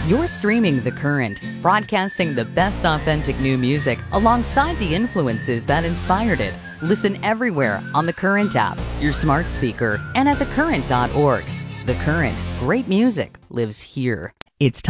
You're streaming The Current, broadcasting the best authentic new music alongside the influences that inspired it. Listen everywhere on the Current app, your smart speaker, and at thecurrent.org. The Current, great music lives here. It's